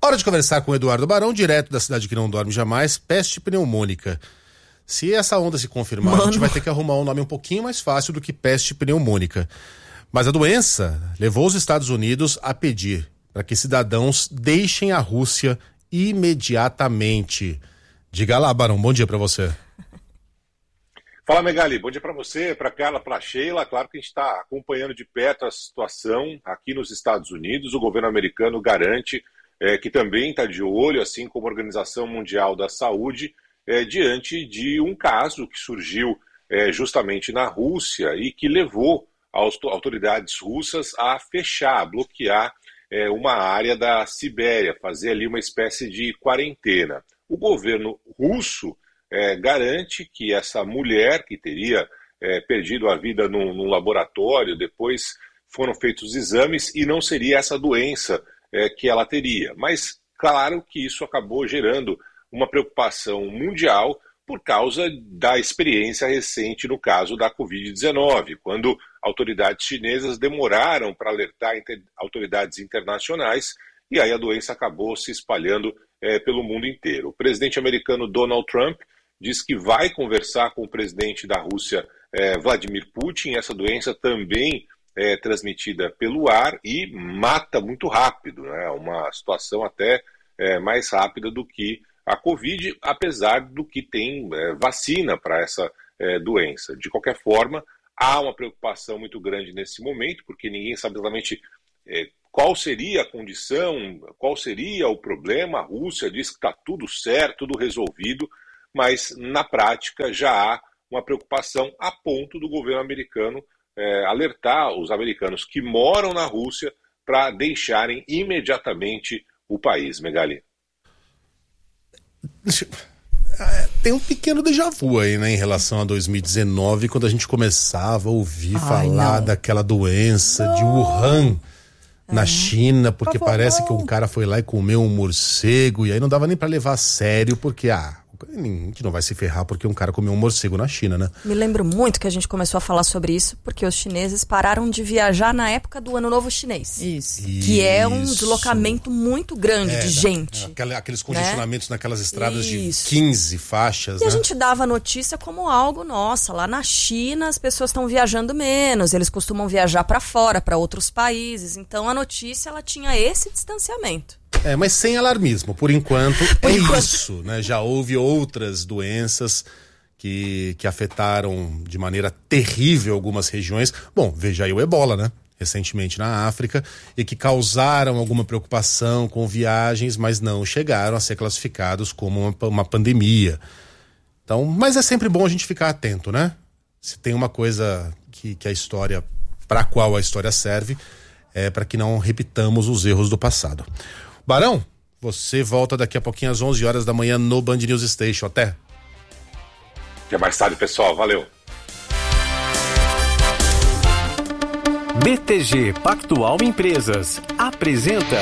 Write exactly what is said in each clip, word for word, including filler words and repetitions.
Hora de conversar com o Eduardo Barão, direto da cidade que não dorme jamais, peste pneumônica. Se essa onda se confirmar, Mano. a gente vai ter que arrumar um nome um pouquinho mais fácil do que peste pneumônica. Mas a doença levou os Estados Unidos a pedir para que cidadãos deixem a Rússia imediatamente. Diga lá, Barão, bom dia para você. Fala, Megali, bom dia para você, para Carla, para Sheila. Claro que a gente está acompanhando de perto a situação aqui nos Estados Unidos. O governo americano garante é, que também está de olho, assim como a Organização Mundial da Saúde, é, diante de um caso que surgiu é, justamente na Rússia e que levou as autoridades russas a fechar, a bloquear é, uma área da Sibéria, fazer ali uma espécie de quarentena. O governo russo É, garante que essa mulher que teria é, perdido a vida num, num laboratório, depois foram feitos os exames e não seria essa doença é, que ela teria. Mas claro que isso acabou gerando uma preocupação mundial por causa da experiência recente no caso da covid dezenove, quando autoridades chinesas demoraram para alertar inter- autoridades internacionais e aí a doença acabou se espalhando é, pelo mundo inteiro. O presidente americano Donald Trump diz que vai conversar com o presidente da Rússia, eh, Vladimir Putin. Essa doença também é transmitida pelo ar e mata muito rápido, né? Uma situação até eh, mais rápida do que a Covid, apesar do que tem eh, vacina para essa eh, doença. De qualquer forma, há uma preocupação muito grande nesse momento, porque ninguém sabe exatamente eh, qual seria a condição, qual seria o problema. A Rússia diz que está tudo certo, tudo resolvido, mas na prática já há uma preocupação a ponto do governo americano é, alertar os americanos que moram na Rússia para deixarem imediatamente o país. Megali. Tem um pequeno déjà vu aí, né, em relação a dois mil e dezenove, quando a gente começava a ouvir Ai, falar não. daquela doença não. de Wuhan, na é. China, porque Por parece favor. que um cara foi lá e comeu um morcego, e aí não dava nem para levar a sério, porque, ah, a gente não vai se ferrar porque um cara comeu um morcego na China, né? Me lembro muito que a gente começou a falar sobre isso porque os chineses pararam de viajar na época do Ano Novo Chinês. Isso. Que é um deslocamento muito grande é, de gente. Aquela, aqueles congestionamentos né? naquelas estradas isso. de quinze faixas, E né? a gente dava a notícia como algo, nossa, lá na China as pessoas estão viajando menos, eles costumam viajar para fora, para outros países. Então a notícia ela tinha esse distanciamento. É, mas sem alarmismo, por enquanto por é enquanto. isso, né? Já houve outras doenças que, que afetaram de maneira terrível algumas regiões. Bom, veja aí o ebola, né? Recentemente na África, e que causaram alguma preocupação com viagens, mas não chegaram a ser classificados como uma, uma pandemia. Então, mas é sempre bom a gente ficar atento, né? Se tem uma coisa que, que a história, para a qual a história serve, é para que não repitamos os erros do passado. Barão, você volta daqui a pouquinho às onze horas da manhã no Band News Station. Até. Até mais tarde, pessoal. Valeu. B T G Pactual Empresas apresenta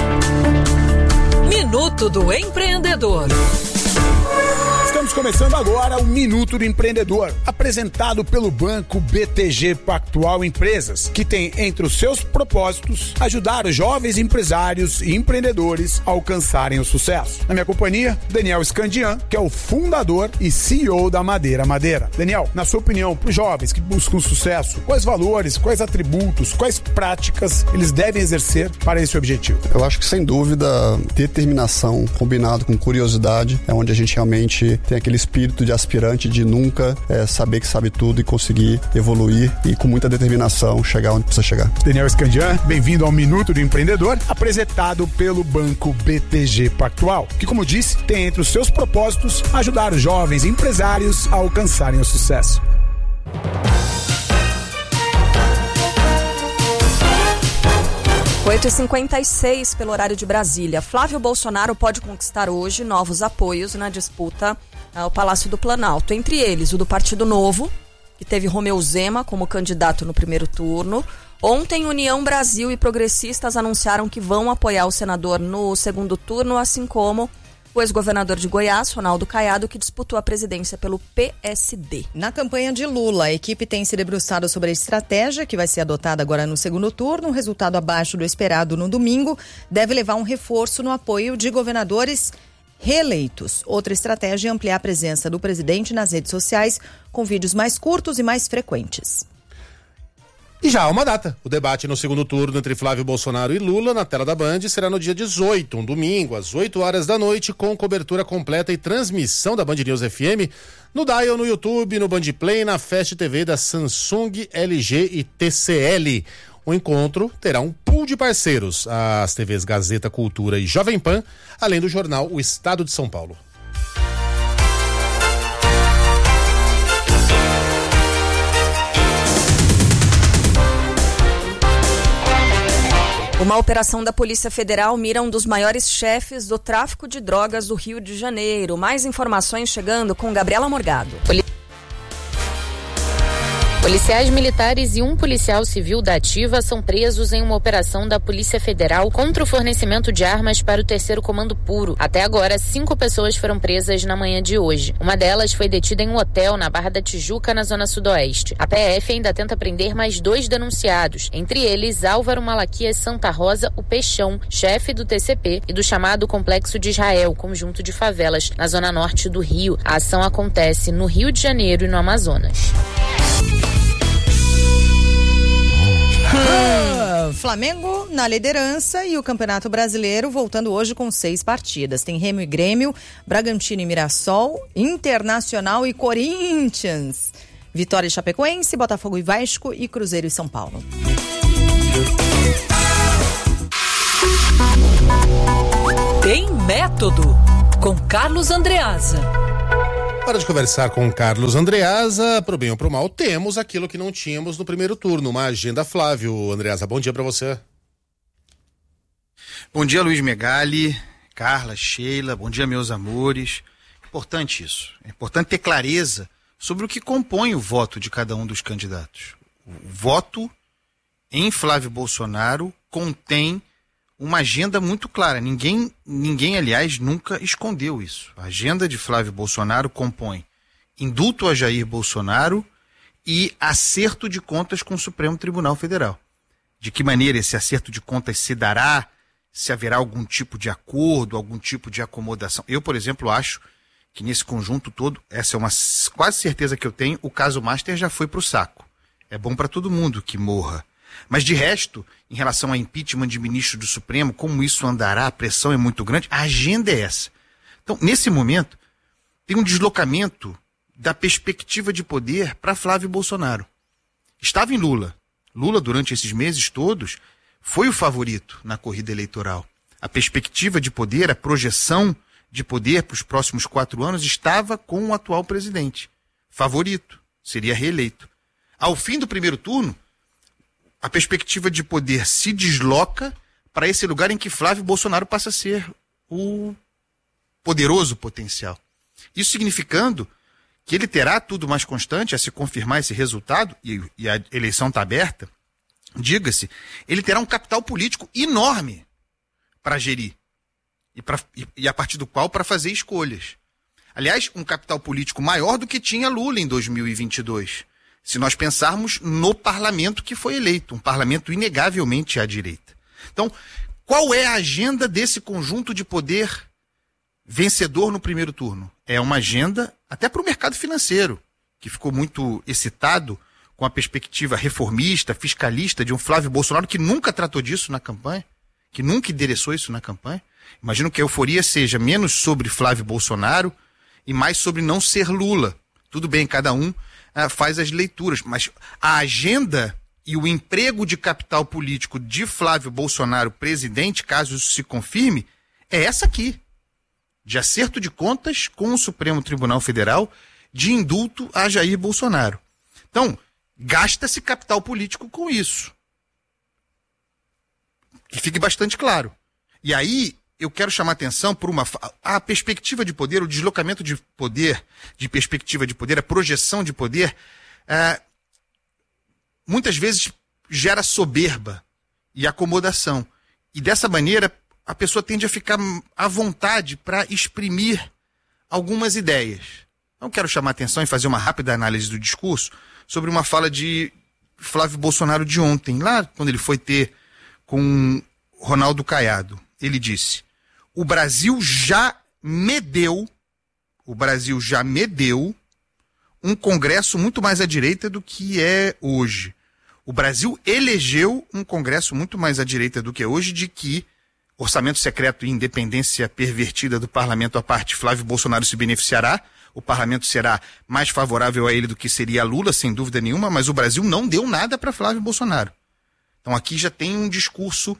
Minuto do Empreendedor. Estamos começando agora o Minuto do Empreendedor, apresentado pelo Banco B T G Pactual Empresas, que tem entre os seus propósitos ajudar os jovens empresários e empreendedores a alcançarem o sucesso. Na minha companhia, Daniel Scandian, que é o fundador e C E O da Madeira Madeira. Daniel, na sua opinião, para os jovens que buscam sucesso, quais valores, quais atributos, quais práticas eles devem exercer para esse objetivo? Eu acho que, sem dúvida, determinação combinado com curiosidade é onde a gente realmente tem aquele espírito de aspirante de nunca é, saber que sabe tudo e conseguir evoluir e com muita determinação chegar onde precisa chegar. Daniel Scandian, bem-vindo ao Minuto do Empreendedor, apresentado pelo Banco B T G Pactual, que, como disse, tem entre os seus propósitos ajudar os jovens empresários a alcançarem o sucesso. oito e cinquenta e seis pelo horário de Brasília. Flávio Bolsonaro pode conquistar hoje novos apoios na disputa ao Palácio do Planalto. Entre eles, o do Partido Novo, que teve Romeu Zema como candidato no primeiro turno. Ontem, União Brasil e progressistas anunciaram que vão apoiar o senador no segundo turno, assim como o ex-governador de Goiás, Ronaldo Caiado, que disputou a presidência pelo P S D. Na campanha de Lula, a equipe tem se debruçado sobre a estratégia que vai ser adotada agora no segundo turno. Um resultado abaixo do esperado no domingo deve levar um reforço no apoio de governadores reeleitos. Outra estratégia é ampliar a presença do presidente nas redes sociais com vídeos mais curtos e mais frequentes. E já há uma data. O debate no segundo turno entre Flávio Bolsonaro e Lula na tela da Band será no dia dezoito, um domingo, às oito horas da noite, com cobertura completa e transmissão da Band News F M no Dial, no YouTube, no Band Play, na Fast T V da Samsung, L G e T C L. O encontro terá um pool de parceiros, as T Vs Gazeta, Cultura e Jovem Pan, além do jornal O Estado de São Paulo. Uma operação da Polícia Federal mira um dos maiores chefes do tráfico de drogas do Rio de Janeiro. Mais informações chegando com Gabriela Morgado. Poli... Policiais militares e um policial civil da Ativa são presos em uma operação da Polícia Federal contra o fornecimento de armas para o terceiro Comando Puro. Até agora, cinco pessoas foram presas na manhã de hoje. Uma delas foi detida em um hotel na Barra da Tijuca, na zona sudoeste. A P F ainda tenta prender mais dois denunciados, entre eles Álvaro Malaquias Santa Rosa, o Peixão, chefe do T C P e do chamado Complexo de Israel, conjunto de favelas, na zona norte do Rio. A ação acontece no Rio de Janeiro e no Amazonas. Ah, Flamengo na liderança e o Campeonato Brasileiro voltando hoje com seis partidas. Tem Remo e Grêmio, Bragantino e Mirassol, Internacional e Corinthians, Vitória e Chapecoense, Botafogo e Vasco e Cruzeiro e São Paulo. Tem Método, com Carlos Andreasa. Para de conversar com Carlos Andreasa, pro bem ou pro mal, temos aquilo que não tínhamos no primeiro turno, uma agenda. Flávio Andreasa, bom dia para você. Bom dia, Luiz Megali, Carla, Sheila, bom dia, meus amores. Importante isso, é importante ter clareza sobre o que compõe o voto de cada um dos candidatos. O voto em Flávio Bolsonaro contém uma agenda muito clara. Ninguém, ninguém, aliás, nunca escondeu isso. A agenda de Flávio Bolsonaro compõe indulto a Jair Bolsonaro e acerto de contas com o Supremo Tribunal Federal. De que maneira esse acerto de contas se dará, se haverá algum tipo de acordo, algum tipo de acomodação. Eu, por exemplo, acho que nesse conjunto todo, essa é uma quase certeza que eu tenho, o caso Master já foi para o saco. É bom para todo mundo que morra. Mas de resto, em relação a impeachment de ministro do Supremo, como isso andará, a pressão é muito grande, a agenda é essa. Então, nesse momento, tem um deslocamento da perspectiva de poder para Flávio Bolsonaro. Estava em Lula. Lula, durante esses meses todos, foi o favorito na corrida eleitoral. A perspectiva de poder, a projeção de poder para os próximos quatro anos estava com o atual presidente. Favorito, seria reeleito. Ao fim do primeiro turno, a perspectiva de poder se desloca para esse lugar em que Flávio Bolsonaro passa a ser o poderoso potencial. Isso significando que ele terá tudo mais constante a se confirmar esse resultado, e, e a eleição está aberta, diga-se, ele terá um capital político enorme para gerir e, pra, e, e a partir do qual para fazer escolhas. Aliás, um capital político maior do que tinha Lula em dois mil e vinte e dois. Se nós pensarmos no parlamento que foi eleito, um parlamento inegavelmente à direita. Então, qual é a agenda desse conjunto de poder vencedor no primeiro turno? É uma agenda até para o mercado financeiro, que ficou muito excitado com a perspectiva reformista, fiscalista de um Flávio Bolsonaro que nunca tratou disso na campanha, que nunca endereçou isso na campanha. Imagino que a euforia seja menos sobre Flávio Bolsonaro e mais sobre não ser Lula. Tudo bem, cada um faz as leituras, mas a agenda e o emprego de capital político de Flávio Bolsonaro, presidente, caso isso se confirme, é essa aqui, de acerto de contas com o Supremo Tribunal Federal, de indulto a Jair Bolsonaro. Então, gasta-se capital político com isso. Que fique bastante claro. E aí, eu quero chamar atenção por uma... A perspectiva de poder, o deslocamento de poder, de perspectiva de poder, a projeção de poder, é, muitas vezes gera soberba e acomodação. E dessa maneira, a pessoa tende a ficar à vontade para exprimir algumas ideias. Não quero chamar atenção e fazer uma rápida análise do discurso sobre uma fala de Flávio Bolsonaro de ontem, lá quando ele foi ter com Ronaldo Caiado. Ele disse: o Brasil já me deu, o Brasil já me deu um Congresso muito mais à direita do que é hoje. O Brasil elegeu um Congresso muito mais à direita do que é hoje, de que orçamento secreto e independência pervertida do parlamento à parte, Flávio Bolsonaro se beneficiará. O parlamento será mais favorável a ele do que seria a Lula, sem dúvida nenhuma, mas o Brasil não deu nada para Flávio Bolsonaro. Então aqui já tem um discurso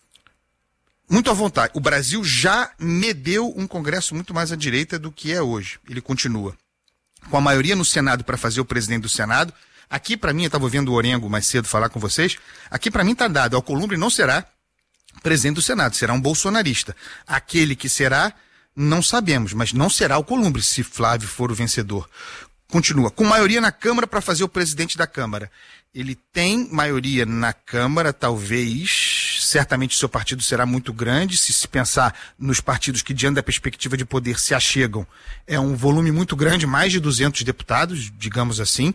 muito à vontade. O Brasil já me deu um Congresso muito mais à direita do que é hoje. Ele continua. Com a maioria no Senado para fazer o presidente do Senado, aqui para mim, eu estava ouvindo o Orengo mais cedo falar com vocês, aqui para mim está dado, Alcolumbre não será presidente do Senado, será um bolsonarista. Aquele que será, não sabemos, mas não será Alcolumbre, se Flávio for o vencedor. Continua, com maioria na Câmara para fazer o presidente da Câmara. Ele tem maioria na Câmara, talvez, certamente seu partido será muito grande, se se pensar nos partidos que, diante da perspectiva de poder, se achegam, é um volume muito grande, mais de duzentos deputados, digamos assim,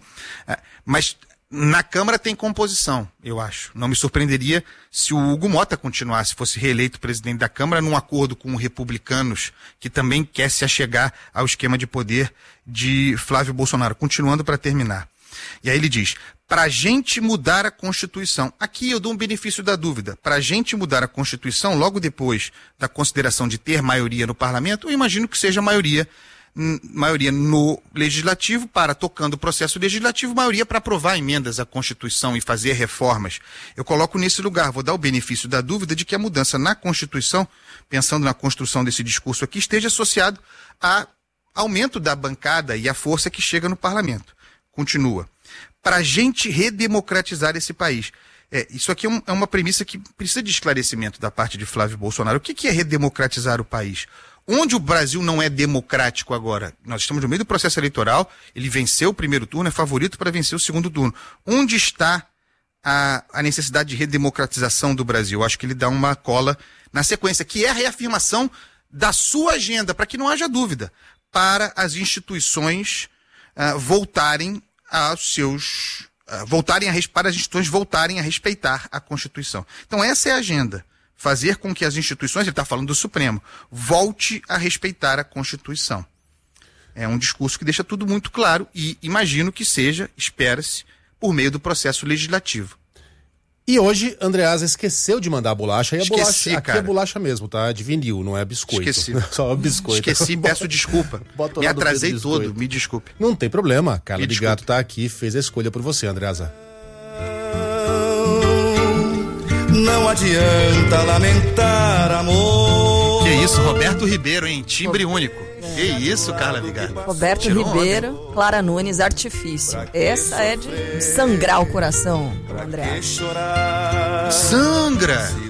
mas na Câmara tem composição, eu acho. Não me surpreenderia se o Hugo Mota continuasse, fosse reeleito presidente da Câmara, num acordo com os republicanos, que também quer se achegar ao esquema de poder de Flávio Bolsonaro. Continuando para terminar. E aí ele diz: para a gente mudar a Constituição, aqui eu dou um benefício da dúvida, para a gente mudar a Constituição, logo depois da consideração de ter maioria no parlamento, eu imagino que seja maioria, maioria no legislativo, para, tocando o processo legislativo, maioria para aprovar emendas à Constituição e fazer reformas. Eu coloco nesse lugar, vou dar o benefício da dúvida de que a mudança na Constituição, pensando na construção desse discurso aqui, esteja associado a aumento da bancada e a força que chega no parlamento. Continua. Para a gente redemocratizar esse país. É, isso aqui é, um, é uma premissa que precisa de esclarecimento da parte de Flávio Bolsonaro. O que, que é redemocratizar o país? Onde o Brasil não é democrático agora? Nós estamos no meio do processo eleitoral, ele venceu o primeiro turno, é favorito para vencer o segundo turno. Onde está a, a necessidade de redemocratização do Brasil? Eu acho que ele dá uma cola na sequência, que é a reafirmação da sua agenda, para que não haja dúvida, para as instituições uh, voltarem aos seus, uh, voltarem a, para as instituições voltarem a respeitar a Constituição. Então essa é a agenda. Fazer com que as instituições, ele está falando do Supremo, volte a respeitar a Constituição. É um discurso que deixa tudo muito claro e imagino que seja, espera-se, por meio do processo legislativo. E hoje, Andreasa esqueceu de mandar a bolacha. E a Esqueci, bolacha, aqui cara. é bolacha mesmo, tá? De vinil, não é biscoito. Esqueci. Só biscoito. Esqueci, peço desculpa. Bota Me lá do atrasei Pedro todo, Biscoito. me desculpe. Não tem problema. Carla Me de desculpe. Gato tá aqui, fez a escolha por você, Andreasa. Não adianta lamentar, amor. Que isso, Roberto Ribeiro, hein? Timbre único. Que isso, Carla Vigar. Roberto Tirou Ribeiro, onda. Clara Nunes, Artifício. Essa é de sangrar o coração, André. Sangra!